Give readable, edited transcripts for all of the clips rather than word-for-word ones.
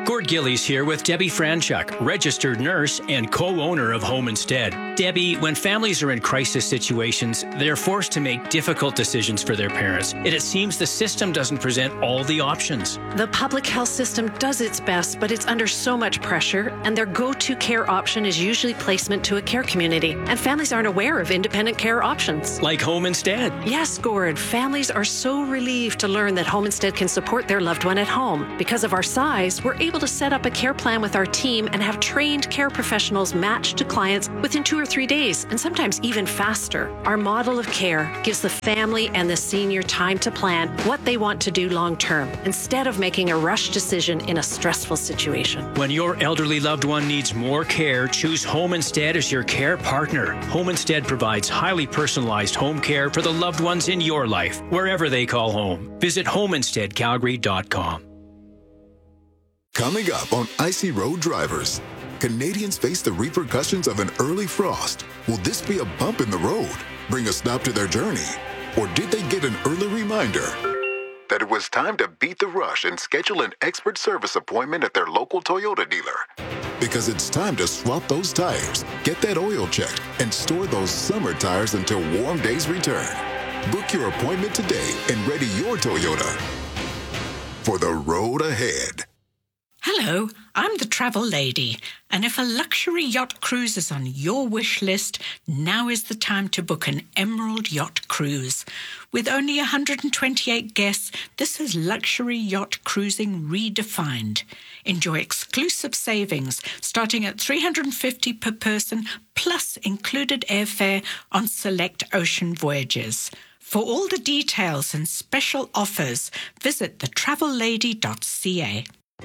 Gord Gillies here with Debbie Franchuk, registered nurse and co-owner of Home Instead. Debbie, when families are in crisis situations, they're forced to make difficult decisions for their parents, and it seems the system doesn't present all the options. The public health system does its best, but it's under so much pressure, and their go-to care option is usually placement to a care community, and families aren't aware of independent care options. Like Home Instead. Yes, Gord. Families are so relieved to learn that Home Instead can support their loved one at home. Because of our size, we're able to set up a care plan with our team and have trained care professionals matched to clients within 2 or 3 days, and sometimes even faster. Our model of care gives the family and the senior time to plan what they want to do long term, instead of making a rush decision in a stressful situation. When your elderly loved one needs more care, choose Home Instead as your care partner. Home Instead provides highly personalized home care for the loved ones in your life, wherever they call home. Visit homeinsteadcalgary.com. Coming up on Icy Road Drivers, Canadians face the repercussions of an early frost. Will this be a bump in the road, bring a stop to their journey? Or did they get an early reminder that it was time to beat the rush and schedule an expert service appointment at their local Toyota dealer? Because it's time to swap those tires, get that oil checked, and store those summer tires until warm days return. Book your appointment today and ready your Toyota for the road ahead. Hello, I'm the travel lady, and if a luxury yacht cruise is on your wish list, now is the time to book an Emerald Yacht Cruise. With only 128 guests, this is luxury yacht cruising redefined. Enjoy exclusive savings starting at $350 per person, plus included airfare on select ocean voyages. For all the details and special offers, visit thetravellady.ca.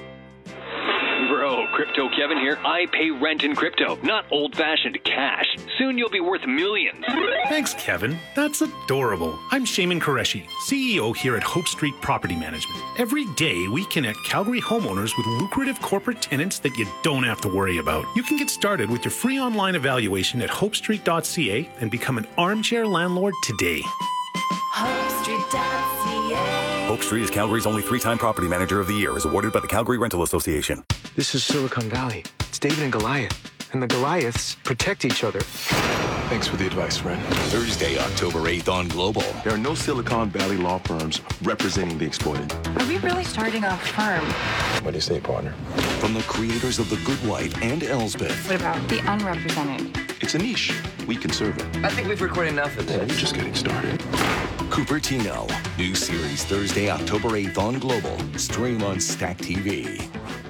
Bro, Crypto Kevin here. I pay rent in crypto, not old-fashioned cash. Soon you'll be worth millions. Thanks, Kevin. That's adorable. I'm Shaman Qureshi, CEO here at Hope Street Property Management. Every day, we connect Calgary homeowners with lucrative corporate tenants that you don't have to worry about. You can get started with your free online evaluation at hopestreet.ca and become an armchair landlord today. HopeStreet.ca. Hope Street is Calgary's only 3-time property manager of the year, as awarded by the Calgary Rental Association. This is Silicon Valley. It's David and Goliath. And the Goliaths protect each other. Thanks for the advice, friend. Thursday, October 8th on Global. There are no Silicon Valley law firms representing the exploited. Are we really starting a firm? What do you say, partner? From the creators of The Good Wife and Elsbeth. What about the unrepresented? It's a niche. We can serve it. I think we've recorded enough of this. We're just getting started. Cupertino. New series Thursday, October 8th on Global. Stream on Stack TV.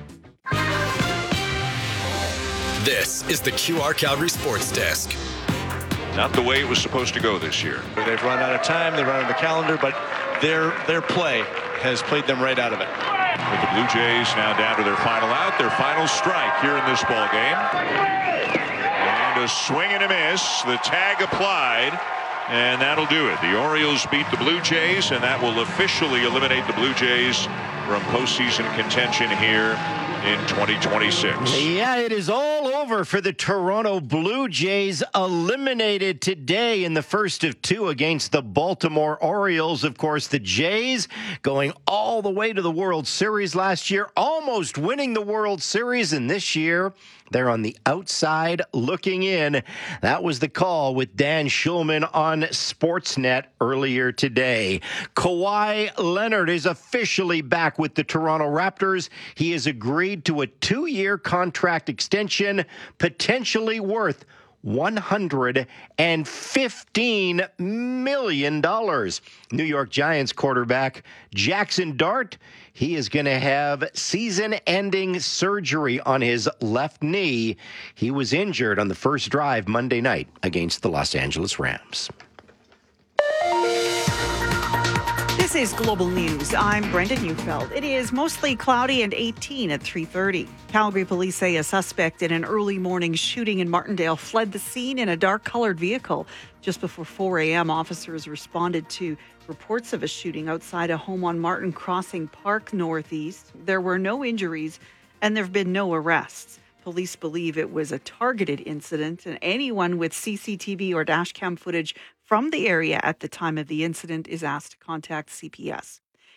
This is the QR Calgary Sports Desk. Not the way it was supposed to go this year. They've run out of time, they've run out of the calendar, but their play has played them right out of it. With the Blue Jays now down to their final out, their final strike here in this ball game. And a swing and a miss. The tag applied, and that'll do it. The Orioles beat the Blue Jays, and that will officially eliminate the Blue Jays from postseason contention here in 2026. Yeah, it is all over for the Toronto Blue Jays, eliminated today in the first of two against the Baltimore Orioles. Of course, the Jays going all the way to the World Series last year, almost winning the World Series, and this year they're on the outside looking in. That was the call with Dan Schulman on Sportsnet earlier today. Kawhi Leonard is officially back with the Toronto Raptors. He has agreed to a 2-year contract extension, potentially worth $115 million. New York Giants quarterback Jackson Dart, he is going to have season-ending surgery on his left knee. He was injured on the first drive Monday night against the Los Angeles Rams. This is Global News. I'm Brenda Neufeld. It is mostly cloudy and 18 at 3:30. Calgary police say a suspect in an early morning shooting in Martindale fled the scene in a dark-colored vehicle. Just before 4 a.m., officers responded to reports of a shooting outside a home on Martin Crossing Park Northeast. There were no injuries, and there have been no arrests. Police believe it was a targeted incident, and anyone with CCTV or dashcam footage from the area at the time of the incident is asked to contact CPS.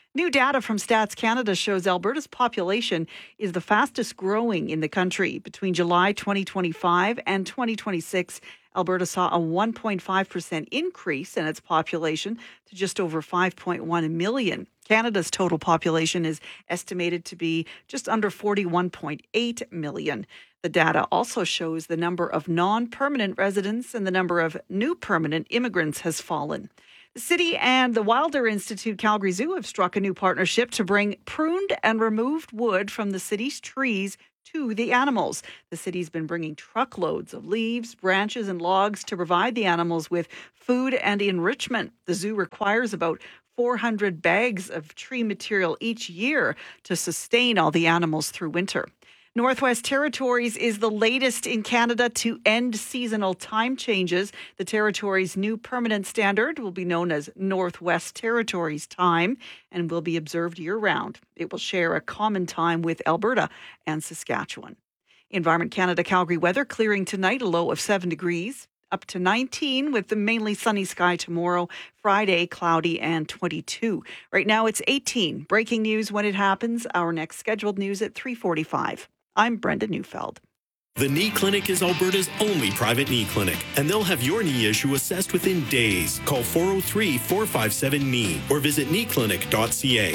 New data from Stats Canada shows Alberta's population is the fastest growing in the country. Between July 2025 and 2026, Alberta saw a 1.5% increase in its population to just over 5.1 million. Canada's total population is estimated to be just under 41.8 million. The data also shows the number of non-permanent residents and the number of new permanent immigrants has fallen. The city and the Wilder Institute Calgary Zoo have struck a new partnership to bring pruned and removed wood from the city's trees to the animals. The city's been bringing truckloads of leaves, branches, and logs to provide the animals with food and enrichment. The zoo requires about 400 bags of tree material each year to sustain all the animals through winter. Northwest Territories is the latest in Canada to end seasonal time changes. The Territories' new permanent standard will be known as Northwest Territories time and will be observed year-round. It will share a common time with Alberta and Saskatchewan. Environment Canada Calgary weather clearing tonight, a low of 7 degrees. Up to 19 with the mainly sunny sky tomorrow. Friday, cloudy and 22. Right now it's 18. Breaking news when it happens. Our next scheduled news at 3:45. I'm Brenda Neufeld. The Knee Clinic is Alberta's only private knee clinic, and they'll have your knee issue assessed within days. Call 403-457-KNEE or visit kneeclinic.ca.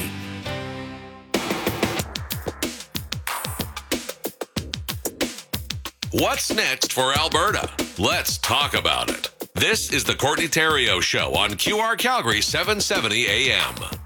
What's next for Alberta? Let's talk about it. This is the Courtney Theriault Show on QR Calgary 770 AM.